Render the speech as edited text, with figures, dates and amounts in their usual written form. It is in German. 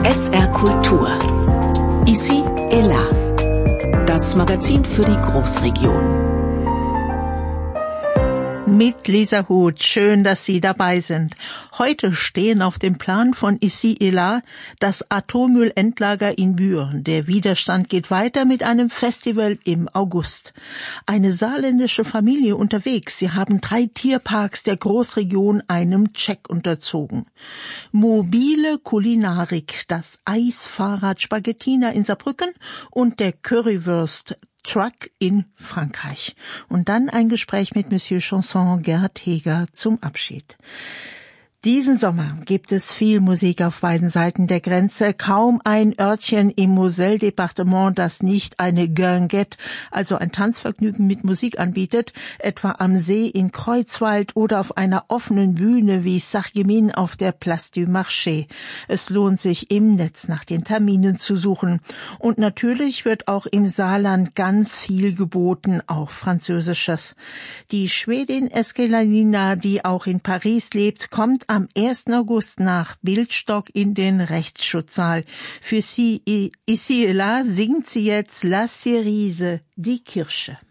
SR Kultur. Ici et là. Das Magazin für die Großregion. Mit Lisa Huth, schön, dass Sie dabei sind. Heute stehen auf dem Plan von Ici et là das Atommüllendlager in Buer. Der Widerstand geht weiter mit einem Festival im August. Eine saarländische Familie unterwegs. Sie haben 3 Tierparks der Großregion einem Check unterzogen. Mobile Kulinarik, das Eisfahrrad Spaghettina in Saarbrücken und der Currywurst Truck in Frankreich. Und dann ein Gespräch mit Monsieur Chanson Gerhard Heger zum Abschied. Diesen Sommer gibt es viel Musik auf beiden Seiten der Grenze. Kaum ein Örtchen im Moselle-Departement, das nicht eine Guinguette, also ein Tanzvergnügen mit Musik anbietet, etwa am See in Kreuzwald oder auf einer offenen Bühne wie Sarreguemines auf der Place du Marché. Es lohnt sich, im Netz nach den Terminen zu suchen. Und natürlich wird auch im Saarland ganz viel geboten, auch Französisches. Die Schwedin Eskelanina, die auch in Paris lebt, kommt am 1. August nach Bildstock in den Rechtsschutzsaal. Für sie, ici et là, singt sie jetzt La Cerise, die Kirsche.